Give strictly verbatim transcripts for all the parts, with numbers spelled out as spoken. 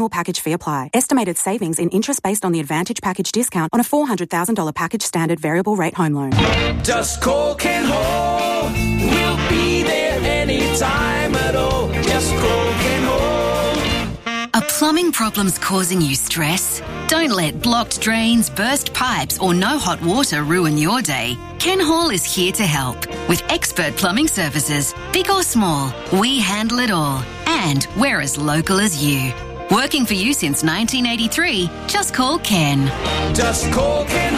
Package fee apply. Estimated savings in interest based on the Advantage Package discount on a four hundred thousand dollars package standard variable rate home loan. Just call Ken Hall. We'll be there anytime at all. Just call Ken Hall. Are plumbing problems causing you stress? Don't let blocked drains, burst pipes or no hot water ruin your day. Ken Hall is here to help. With expert plumbing services, big or small, we handle it all. And we're as local as you. Working for you since nineteen eighty-three, just call Ken. Just call Ken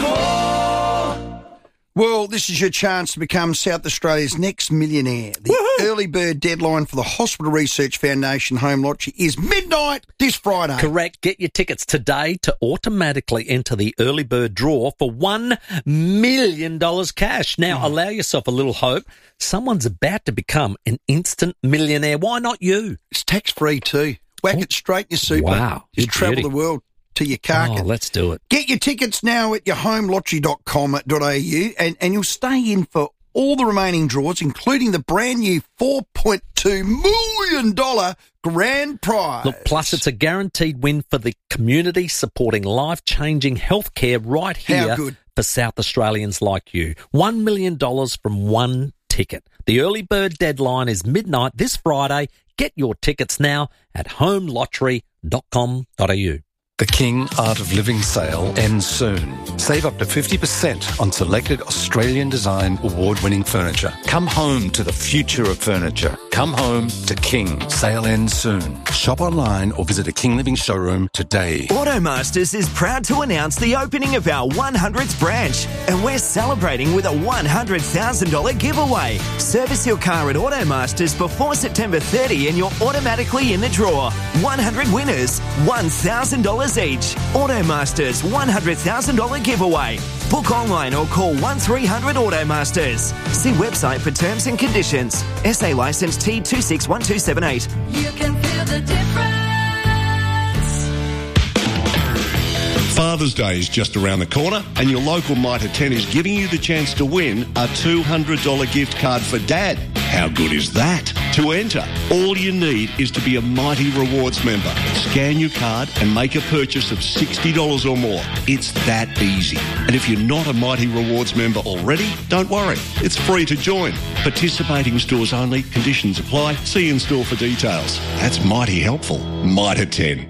Hall. Well, this is your chance to become South Australia's next millionaire. The Woo-hoo! Early bird deadline for the Hospital Research Foundation Home Lottery is midnight this Friday. Correct. Get your tickets today to automatically enter the early bird draw for one million dollars cash. Now, mm. allow yourself a little hope. Someone's about to become an instant millionaire. Why not you? It's tax-free too. Whack oh. it straight in your super. Wow. Just travel beauty. the world to your car. Oh, let's do it. Get your tickets now at your home lottery dot com dot a u and, and you'll stay in for all the remaining draws, including the brand new four point two million dollars grand prize. Look, plus it's a guaranteed win for the community, supporting life-changing healthcare right here How good. for South Australians like you. One million dollars from one ticket. The early bird deadline is midnight this Friday. Get your tickets now at home lottery dot com dot a u. The King Art of Living sale ends soon. Save up to fifty percent on selected Australian design award-winning furniture. Come home to the future of furniture. Come home to King. Sale ends soon. Shop online or visit a King Living showroom today. Automasters is proud to announce the opening of our one hundredth branch, and we're celebrating with a one hundred thousand dollars giveaway. Service your car at Automasters before September thirtieth and you're automatically in the draw. one hundred winners, one thousand dollars each. Automasters one hundred thousand dollars giveaway. Book online or call one three hundred Automasters. See website for terms and conditions. S A licence T two six one two seven eight. You can feel the difference. Father's Day is just around the corner and your local Mitre ten is giving you the chance to win a two hundred dollars gift card for Dad. How good is that? To enter, all you need is to be a Mighty Rewards member. Scan your card and make a purchase of sixty dollars or more. It's that easy. And if you're not a Mighty Rewards member already, don't worry. It's free to join. Participating stores only. Conditions apply. See in store for details. That's mighty helpful. Mitre ten.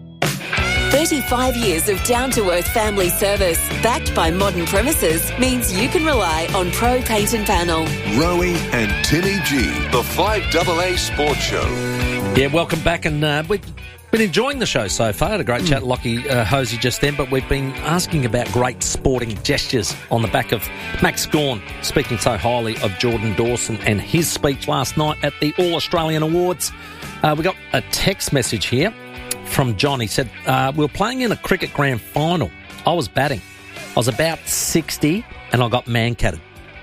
thirty-five years of down-to-earth family service, backed by modern premises, means you can rely on Pro Paint and Panel. Rowie and Timmy G, the five A A Sports Show. Yeah, welcome back, and uh, we've been enjoying the show so far. Had a great mm. chat, Lockie uh, Hosey, just then, but we've been asking about great sporting gestures on the back of Max Gawn speaking so highly of Jordan Dawson and his speech last night at the All-Australian Awards. Uh, we got a text message here from John. He said, uh, we were playing in a cricket grand final. I was batting. I was about sixty and I got man-catted.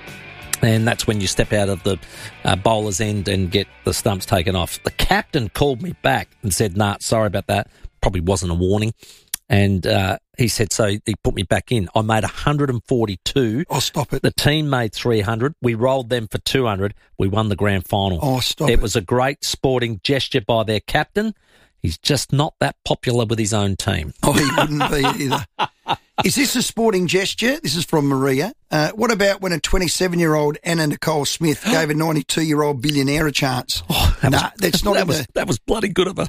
And that's when you step out of the uh, bowler's end and get the stumps taken off. The captain called me back and said, nah, sorry about that. Probably wasn't a warning. And uh, he said, so he put me back in. I made one hundred forty-two. Oh, stop it. The team made three hundred. We rolled them for two hundred. We won the grand final. Oh, stop it. It was a great sporting gesture by their captain. He's just not that popular with his own team. Oh, he wouldn't be either. Is this a sporting gesture? This is from Maria. Uh, what about when a twenty-seven-year-old Anna Nicole Smith gave a ninety-two-year-old billionaire a chance? Oh, that nah, was, that's not that in was, the, that was bloody good of her.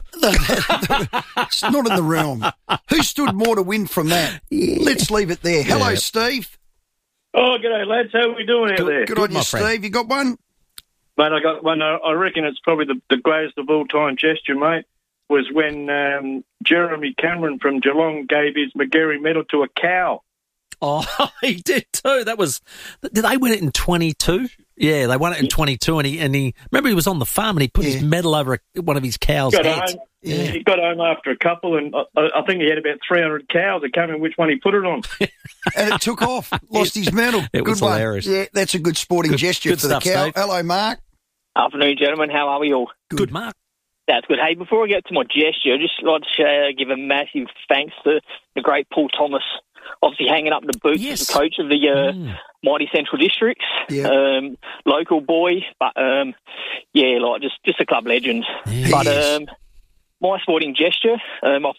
It's not in the realm. Who stood more to win from that? Yeah. Let's leave it there. Hello, Yeah. Steve. Oh, g'day, lads. How are we doing out Good, there? good, Good, on my you, friend. Steve. You got one? Mate, I got one. I I reckon it's probably the, the greatest of all time gesture, mate, was when um, Jeremy Cameron from Geelong gave his McGarry medal to a cow. Oh, he did too. That was. Did they win it in twenty-two? Yeah, they won it in twenty-two, and he and he remember he was on the farm and he put Yeah. his medal over a, one of his cows' Got heads. home, Yeah. He got home after a couple, and I, I think he had about three hundred cows that came in which one he put it on. And it took off. Lost his medal. It good was one. hilarious. Yeah, that's a good sporting Good- gesture good for stuff, the cow. Steve. Hello, Mark. Afternoon, gentlemen. How are we all? Good, Mark. That's good. Hey, before I get to my gesture, I'd just like to uh, give a massive thanks to the great Paul Thomas, obviously hanging up the boots Yes. as the coach of the uh, Mm. mighty Central Districts. Yeah. Um, local boy, but um, yeah, like just just a club legend. Yeah. But Yes. um, my sporting gesture, um, I've